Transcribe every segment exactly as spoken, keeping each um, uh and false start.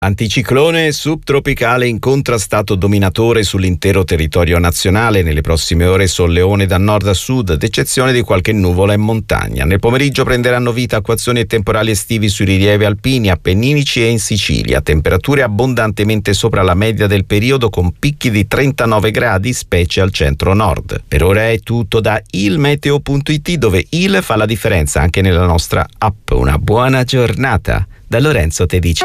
Anticiclone subtropicale incontra stato dominatore sull'intero territorio nazionale. Nelle prossime ore solleone da nord a sud, ad eccezione di qualche nuvola in montagna. Nel pomeriggio prenderanno vita acquazzoni e temporali estivi sui rilievi alpini, appenninici e in Sicilia. Temperature abbondantemente sopra la media del periodo con picchi di trentanove gradi, specie al centro-nord. Per ora è tutto da ilmeteo punto it, dove il fa la differenza anche nella nostra app. Una buona giornata da Lorenzo Tedici.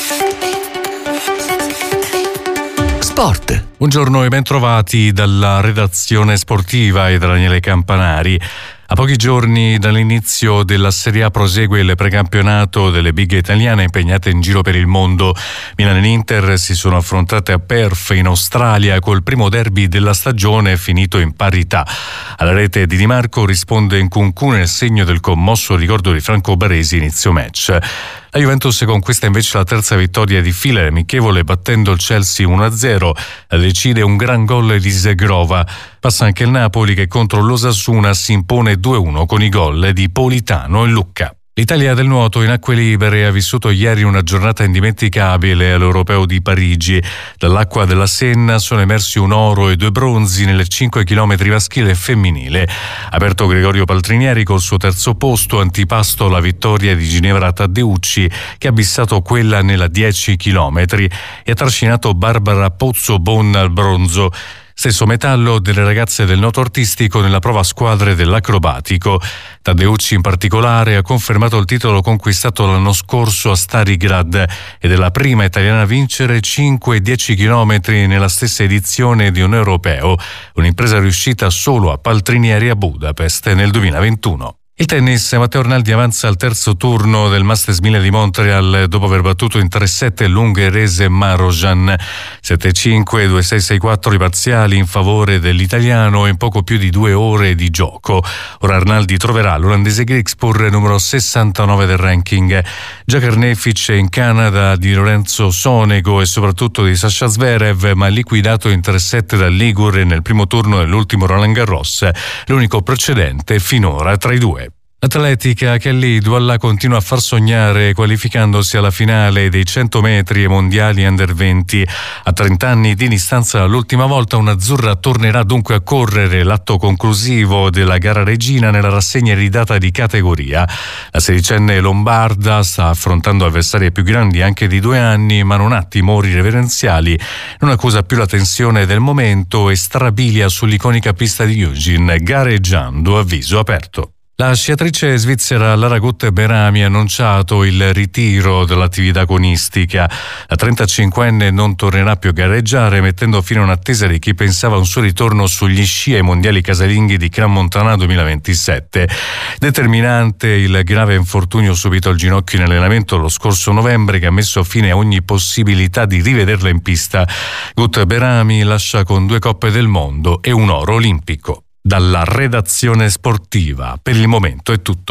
Sport. Buongiorno e ben trovati dalla redazione sportiva e da Daniele Campanari. A pochi giorni dall'inizio della Serie A prosegue il precampionato delle big italiane impegnate in giro per il mondo. Milan e Inter si sono affrontate a Perth in Australia col primo derby della stagione finito in parità. Alla rete di Di Marco risponde Nkunku nel segno del commosso ricordo di Franco Baresi inizio match. La Juventus conquista invece la terza vittoria di fila amichevole battendo il Chelsea uno a zero. La decide un gran gol di Zegrova. Passa anche il Napoli che contro l'Osasuna si impone due a uno con i gol di Politano e Lucca. L'Italia del nuoto in acque libere ha vissuto ieri una giornata indimenticabile all'Europeo di Parigi. Dall'acqua della Senna sono emersi un oro e due bronzi nelle cinque chilometri maschile e femminile. Aperto Gregorio Paltrinieri col suo terzo posto, antipasto la vittoria di Ginevra Taddeucci che ha bissato quella nella dieci chilometri e ha trascinato Barbara Pozzobon al bronzo. Stesso metallo delle ragazze del nuoto artistico nella prova a squadre dell'acrobatico. Taddeucci in particolare ha confermato il titolo conquistato l'anno scorso a Starigrad ed è la prima italiana a vincere cinque e dieci chilometri nella stessa edizione di un europeo, un'impresa riuscita solo a Paltrinieri a Budapest nel duemilaventuno. Il tennis, Matteo Arnaldi avanza al terzo turno del Masters mille di Montreal dopo aver battuto in tre sette l'ungherese Marojan. sette cinque, due sei, sei quattro i parziali in favore dell'italiano in poco più di due ore di gioco. Ora Arnaldi troverà l'olandese Griekspoor numero sessantanove del ranking. Già carnefice in Canada di Lorenzo Sonego e soprattutto di Sasha Zverev, ma liquidato in tre sette dal Ligure nel primo turno dell'ultimo Roland Garros, l'unico precedente finora tra i due. L'atletica Kelly Douala continua a far sognare qualificandosi alla finale dei cento metri e mondiali under venti. A trenta anni di distanza dall'ultima volta un'azzurra tornerà dunque a correre l'atto conclusivo della gara regina nella rassegna iridata di categoria. La sedicenne lombarda sta affrontando avversarie più grandi anche di due anni, ma non ha timori reverenziali, non accusa più la tensione del momento e strabilia sull'iconica pista di Eugene, gareggiando a viso aperto. La sciatrice svizzera Lara Gut-Berami ha annunciato il ritiro dall'attività agonistica. La trentacinquenne non tornerà più a gareggiare, mettendo fine a un'attesa di chi pensava a un suo ritorno sugli sci ai mondiali casalinghi di Crans-Montana duemilaventisette. Determinante il grave infortunio subito al ginocchio in allenamento lo scorso novembre che ha messo fine a ogni possibilità di rivederla in pista. Gut-Berami lascia con due coppe del mondo e un oro olimpico. Dalla redazione sportiva, per il momento è tutto.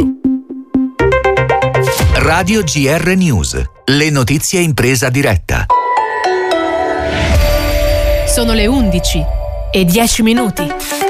Radio G R News, le notizie in presa diretta. Sono le undici e dieci minuti.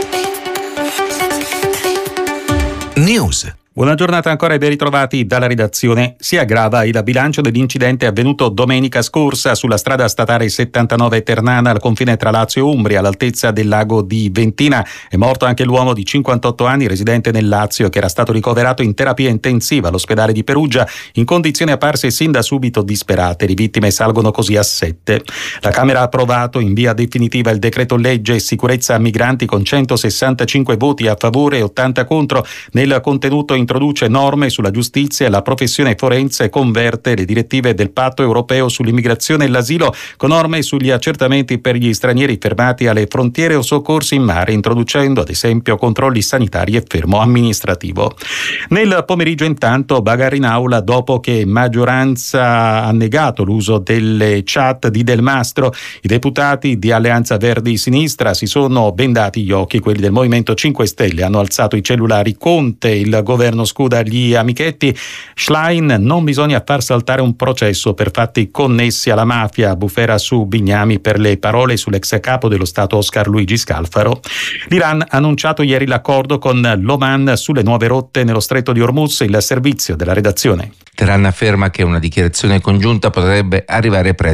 News. Buona giornata ancora e ben ritrovati dalla redazione. Si aggrava il bilancio dell'incidente avvenuto domenica scorsa sulla strada statale settantanove Ternana al confine tra Lazio e Umbria all'altezza del lago di Ventina. È morto anche l'uomo di cinquantotto anni residente nel Lazio che era stato ricoverato in terapia intensiva all'ospedale di Perugia in condizioni apparse sin da subito disperate. Le vittime salgono così a sette. La Camera ha approvato in via definitiva il decreto legge sicurezza migranti con centosessantacinque voti a favore e ottanta contro. Nel contenuto introduce norme sulla giustizia e la professione forense e converte le direttive del Patto europeo sull'immigrazione e l'asilo con norme sugli accertamenti per gli stranieri fermati alle frontiere o soccorsi in mare, introducendo ad esempio controlli sanitari e fermo amministrativo. Nel pomeriggio intanto bagarre in aula dopo che maggioranza ha negato l'uso delle chat di Del Mastro. I deputati di Alleanza Verdi Sinistra si sono bendati gli occhi, quelli del Movimento cinque Stelle hanno alzato i cellulari. Conte, il governo governo scuda gli amichetti. Schlein: non bisogna far saltare un processo per fatti connessi alla mafia, bufera su Bignami per le parole sull'ex capo dello Stato Oscar Luigi Scalfaro. L'Iran ha annunciato ieri l'accordo con l'Oman sulle nuove rotte nello stretto di Hormuz. Il servizio della redazione. Teheran afferma che una dichiarazione congiunta potrebbe arrivare presto